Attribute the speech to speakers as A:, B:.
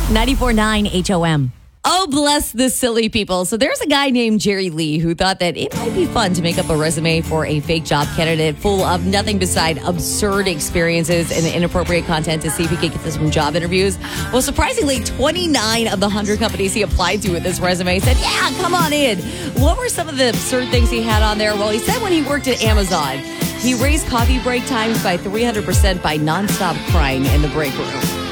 A: 94.9 HOM. Oh, bless the silly people. So there's a guy named Jerry Lee who thought that it might be fun to make up a resume for a fake job candidate full of nothing beside absurd experiences and inappropriate content to see if he could get some job interviews. Well, surprisingly, 29 of the 100 companies he applied to with this resume said, yeah, come on in. What were some of the absurd things he had on there? Well, he said when he worked at Amazon, he raised coffee break times by 300% by nonstop crying in the break room.